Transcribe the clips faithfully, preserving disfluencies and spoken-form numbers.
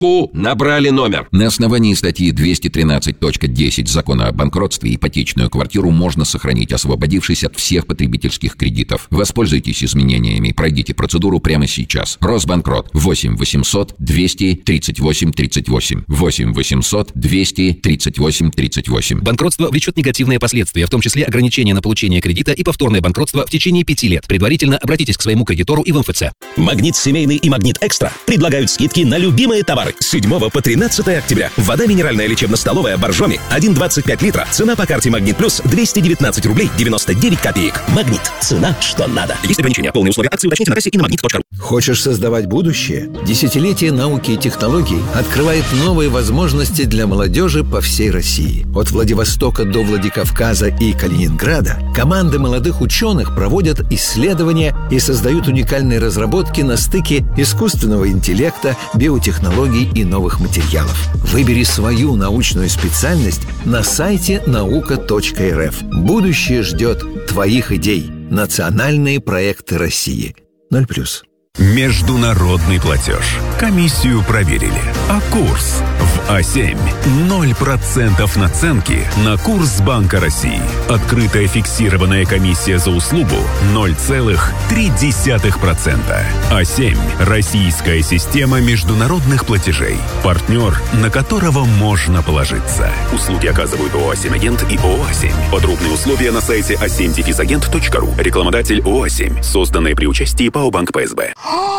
Набрали номер. На основании статьи двести тринадцать точка десять Закона о банкротстве ипотечную квартиру можно сохранить, освободившись от всех потребительских кредитов. Воспользуйтесь изменениями. Пройдите процедуру прямо сейчас. Росбанкрот. восемь восемьсот двести тридцать восемь тридцать восемь. восемь восемьсот двести тридцать восемь тридцать восемь. Банкротство влечет негативные последствия, в том числе ограничение на получение кредита и повторное банкротство в течение пяти лет. Предварительно обратитесь к своему кредитору и в эм эф цэ. Магнит Семейный и Магнит Экстра предлагают скидки на любимые товары с седьмого по тринадцатое октября. Вода минеральная лечебно-столовая Боржоми один двадцать пять литра. Цена по карте Магнит Плюс двести девятнадцать рублей девяносто девять копеек. Магнит. Цена, что надо. Есть ограничения. Полные условия акции уточните на кассе иномагнит точка ру. Хочешь создавать будущее? Десятилетие науки и технологий открывает новые возможности для молодежи по всей России. От Владивостока до Владикавказа и Калининграда команды молодых ученых проводят исследования и создают уникальные разработки на стыке искусственного интеллекта, биотехнологий и новых материалов. Выбери свою научную специальность на сайте наука точка эр эф. Будущее ждет твоих идей. Национальные проекты России. ноль плюс. Международный платеж. Комиссию проверили. А курс в А семь. ноль процентов наценки на курс Банка России. Открытая фиксированная комиссия за услугу ноль целых три десятых процента. А семь. Российская система международных платежей. Партнер, на которого можно положиться. Услуги оказывают ООО «А семь Агент» и ООО «А семь». Подробные условия на сайте а семь агент точка ру. Рекламодатель ООО «А семь». Созданные при участии ПАО «Банк Пэ Эс Бэ».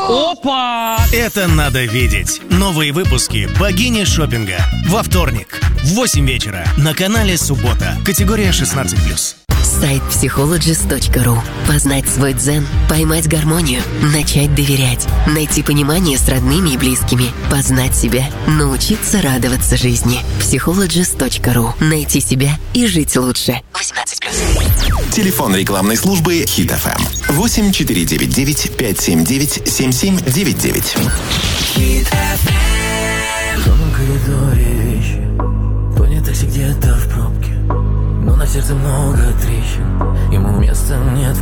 Опа! Это надо видеть. Новые выпуски «Богини шопинга» во вторник в восемь вечера на канале «Суббота». Категория шестнадцать плюс. Сайт психологист точка ру. Познать свой дзен, поймать гармонию, начать доверять, найти понимание с родными и близкими, познать себя, научиться радоваться жизни. психологист точка ру. Найти себя и жить лучше. восемнадцать плюс. Телефон рекламной службы Хит эф эм восемь четыре девять девять пять семь девять семь семь девять девять. Хит эф эм. В темном коридоре вещи, понят такси где-то в пробке, но на сердце много трещин, ему места нет.